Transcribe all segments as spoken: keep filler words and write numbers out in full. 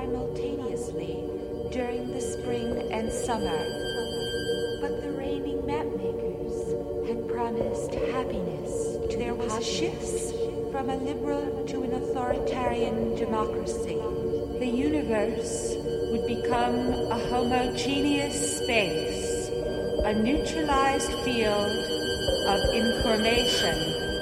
simultaneously during the spring and summer. But the reigning mapmakers had promised happiness to there was populace. Shifts from a liberal to an authoritarian democracy. The universe would become a homogeneous space, a neutralized field of information.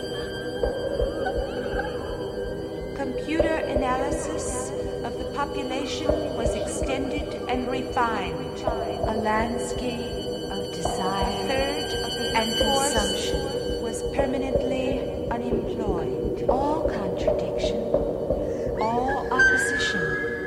Computer analysis of the population was extended and refined. A landscape of desire a third of the and consumption was permanently unemployed. All contradiction, all opposition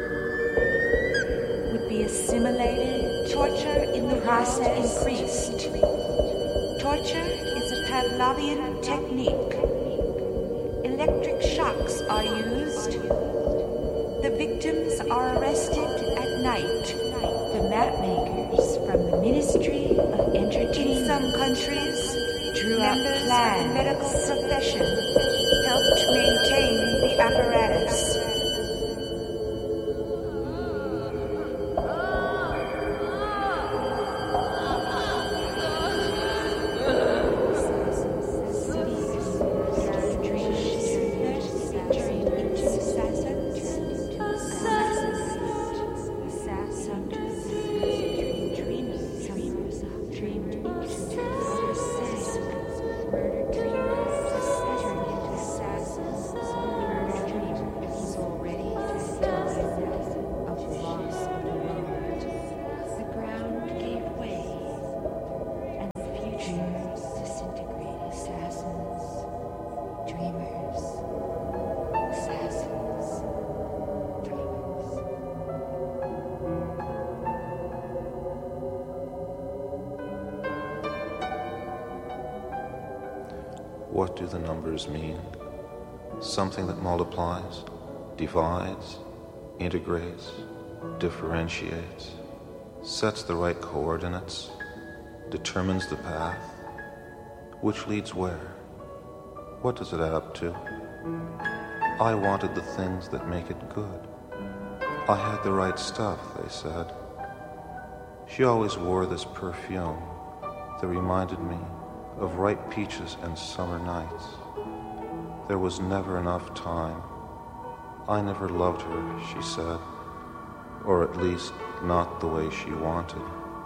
would be assimilated. Torture in the process increased. Torture is a Pavlovian technique. Electric shocks are used. The victims are arrested at night. The mapmakers from the Ministry of Entertainment in some countries drew up plans. The medical profession helped maintain the apparatus. What do the numbers mean? Something that multiplies, divides, integrates, differentiates, sets the right coordinates, determines the path. Which leads where? What does it add up to? I wanted the things that make it good. I had the right stuff, they said. She always wore this perfume that reminded me of ripe peaches and summer nights. There was never enough time. I never loved her, she said, or at least not the way she wanted.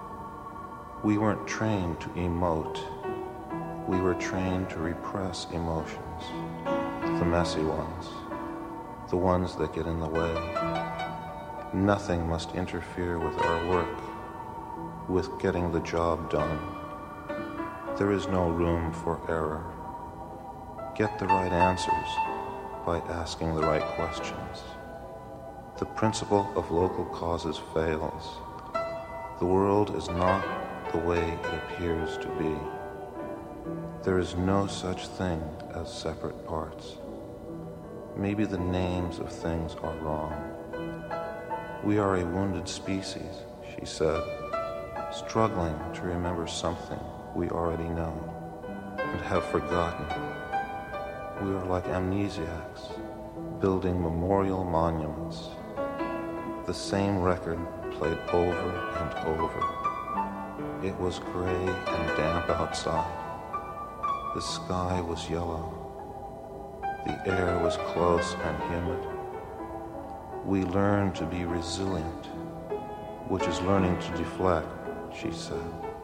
We weren't trained to emote. We were trained to repress emotions, the messy ones, the ones that get in the way. Nothing must interfere with our work, with getting the job done. There is no room for error. Get the right answers by asking the right questions. The principle of local causes fails. The world is not the way it appears to be. There is no such thing as separate parts. Maybe the names of things are wrong. We are a wounded species, she said, struggling to remember something we already know and have forgotten. We are like amnesiacs, building memorial monuments. The same record played over and over. It was gray and damp outside. The sky was yellow. The air was close and humid. We learn to be resilient, which is learning to deflect, she said.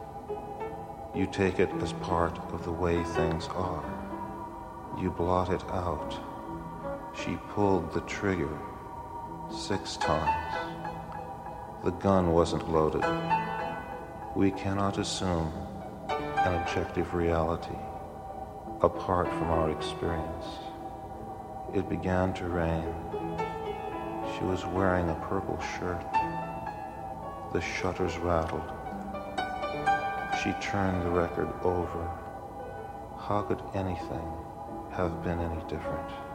You take it as part of the way things are. You blot it out. She pulled the trigger six times. The gun wasn't loaded. We cannot assume an objective reality apart from our experience. It began to rain. She was wearing a purple shirt. The shutters rattled. She turned the record over. How could anything have been any different?